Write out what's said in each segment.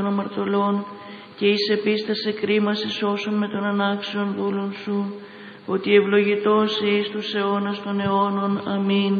των αμαρτωλών και εις επίστασε κρίμασες όσων με τον ανάξιον δούλων σου, ότι ευλογητός εις τους αιώνας των αιώνων. Αμήν.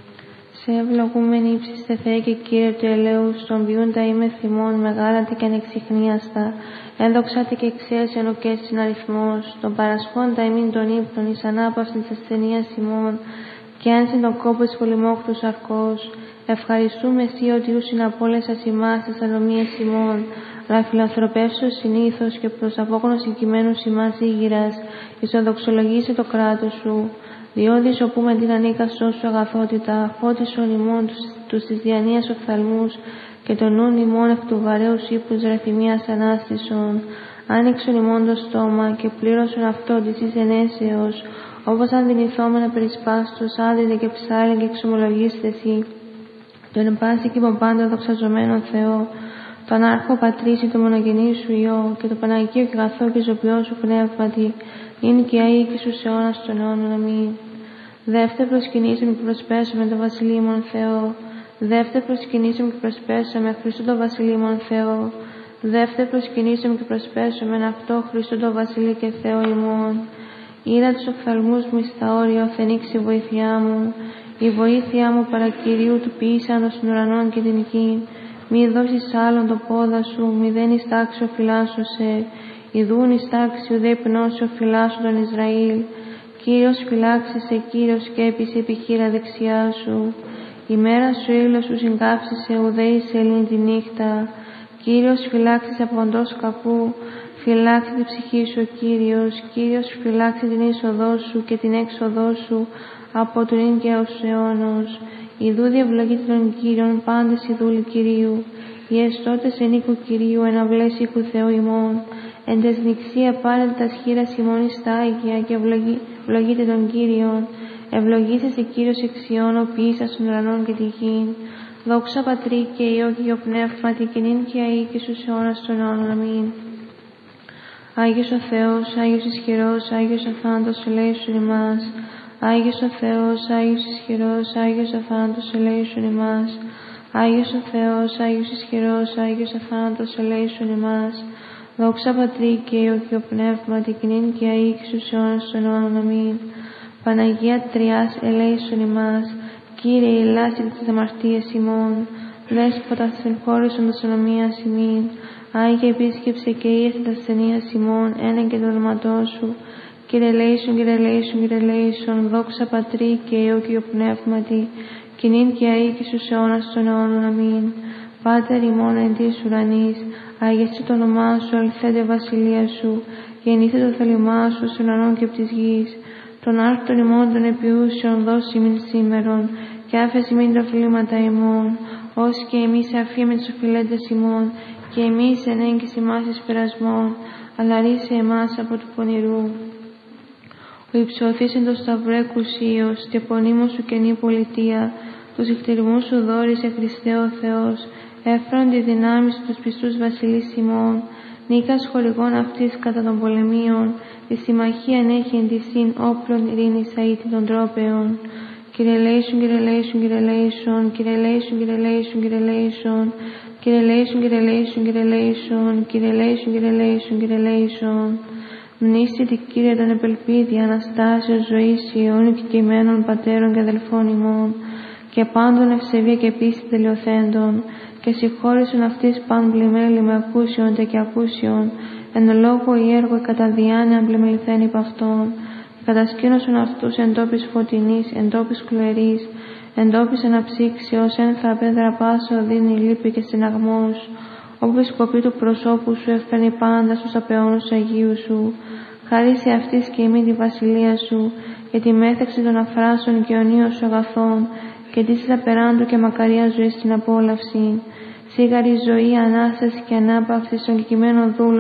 Σε ευλογούμενη ύψιστε Θεέ και Κύριε του ελέους, τον ποιούντα είμαι θυμών, μεγάλατη και ανεξιχνίαστα, ένδοξατη και εξαίσιον ουκέσιν αριθμός, τον παρασχόντα ημίν των ύπνων, εις ανάπαυσιν της ασθενείας ημών, και άνσιν τον κόπο εις πολυμόχθους αρκός. Ευχαριστούμε Εσύ ότι ούσιν απόλεσας ημάς τις ανομίες ημών, αλλά φιλανθρωπεύσεως συνήθως και προς απόγνωση κειμένους ημάς ήγηρας, εις το δοξολογήσει το κράτος Σου. Διόδης όπου με την ανίκαστό Σου αγαθότητα, φώτισον ημών τους της διανοίας οφθαλμούς και τον νουν ημών εκ του βαρέους ύπους ρεθυμίας ανάστησον. Άνοιξον ημών το στόμα και πλήρωσον αυτό της εις ενέσεως, όπως αν δυνηθόμενα περισπάστος, άδιδε και ψάρι και εξομολογήστε Εσύ, τον εν πάση κήπον πάντα δοξαζομένον Θεό, τον άρχο Πατρίσι, το μονογενή Σου Υιό, και το Παναγίο και αγαθό και ζωοποιό Σου Πνεύματι, είναι και αεί και στους αιώνας των αιώνων. Αμήν. Δεύτε προσκυνήσαμε και προσπέσαμε το Βασιλείμον Θεό. Δεύτε προσκυνήσαμε και προσπέσαμε Χριστό το Βασιλείμον Θεό. Δεύτε προσκυνήσαμε και προσπέσαμε αυτό Χριστό το Βασιλεί και Θεό ημών. Είδα τους οφθαλμούς μου εις τα όρια, οθενήξει η βοήθειά μου. Η βοήθειά μου παρακυρίου του ποιήσαντος των ουρανών και την γη. Μη δώσεις άλλον το πόδα σου, μη δεν εις τάξη οφειλάσσωσε. Ιδούν εις τάξη ουδέ πνώσει οφειλάσσου τον Ισραήλ. Κύριος φυλάξησε, Κύριος σκέπησε επιχείρα δεξιά Σου. Η μέρα Σου ήλιος Σου συγκάψησε, ουδέ εις ελήν τη νύχτα. Κύριος φυλάξησε από οντός κακού, φυλάξει την ψυχή Σου ο Κύριος. Κύριος φυλάξει την είσοδό Σου και την έξοδό Σου από τον ίν και ως αιώνος. Ιδού διευλογείται των Κύριων πάντες οι δούλοι Κυρίου. Οι εστώτες εν οίκου Κυρίου, εν αυλές οίκου Θεού ημών. Εν τες νηξία πάρετε τα σχήρας ημών εις τα Άγια και ευλογείτε τον Κύριον. Ευλογήσεσαι Κύριος εξιών, ο ποιήσας των ουρανών και τη γη. Δόξα Πατρί και Υιό και Υιό Πνεύματι, και νυν και αεί και στους αιώνας των αιώνων. Αμήν. Άγιος ο Θεός, Άγιος ισχυρός, Άγιος αθάντος, ελέησον ημάς. Άγιος ο Θεός, Άγιος ισχυρός, Άγιος αθάντος, ελέησον ημάς. Άγιος ο Θεός, Άγιος ισχυρός, Άγιος αθάντος, ελέησον ημάς. Δόξα Πατρί και Υιό και Υιό Πνεύματι, και νυν και αεί και στους αιώνας των αιώνων. Αμήν. Παναγία Τριάς, ελέησον ημάς. Κύριε, ηλάσιτε τις αμαρτίες ημών. Δέσποτα συγχώρησον τας ονομίας ημίν. Άγια επίσκεψε και ήρθε τα ασθενείας ημών, έναν και το όνοματό Σου. Κύριε ελέησον, Κύριε ελέησον, Κύριε ελέησον. Δόξα Πατρί και Υιό και Υιό Πνεύματι, και νυν και αεί και στους αιώνας των αιώνων. Αμήν. Πάτερ ημών εν της ουρανής, αγιαστεί το όνομά Σου, αληθέντε βασιλεία Σου, γεννήθε το θέλημά Σου στον ουρανό και από της γης. Τον άρκτον ημών των επιούσεων δώσει ημίν σήμερον, και άφεση ημίν τα οφειλήματα ημών, ως και εμείς αφήμεν τους οφειλέντες ημών, και εμείς εν έγκυση ημάς εις πειρασμών, αλλά ρίσε εμάς από του πονηρού. Ο υψωθείς εν το σταυρό εκουσίως, και πονήμος Σου καινή πολιτεία, τους ηχτηρμούς Σου δόρισε Χριστέ ο Θεός, έφρον τη δυνάμεις τους πιστούς βασιλείς ημών, νίκας χορηγών αυτής κατά των πολεμίων, τη συμμαχία έχει εν τη συν όπλων ειρήνης αήτη των τρόπεων. Κύριε ελέησον, Κύριε ελέησον, Κύριε ελέησον, Κύριε ελέησον, Κύριε ελέησον, Κύριε ελέησον, Κύριε ελέησον, Κύριε ελέησον, Κύριε ελέησον, Κύριε ελέησον, Κύριε ελέησον, Κύριε ελέησον. Μνήσθητε Κύριε τον επελπίδη, Αναστάσεως ζωής Υιών και κειμένων πατέρων και αδελφών ημών, και πάντων ευσεβία και πίστη τελειοθέντων, και συγχώρησον αυτής παν πλημέλη με ακούσιον και ακούσιον, εν λόγω ή έργο κατά διάνοια πλημεληθέν υπ' αυτόν, και κατασκήνωσον αυτούς εν τόπης φωτεινής, εν τόπης κλουερής, εν τόπης αναψύξεως, εν θα πέδρα πάσο δίνει λύπη και συναγμός, όπου η σκοπή του προσώπου Σου έφερνει πάντα στους απαιώνους του Αγίου Σου. Χάρισε αυτής και ημί τη βασιλεία Σου, και τη μέθεξη των αφράσεων και αιωνίων Σου αγαθών, και της λαπεράντου και μακαρία ζωή στην απόλαυση. Σίγαρη ζωή, Ανάσταση και ανάπαυση των κειμένων δούλων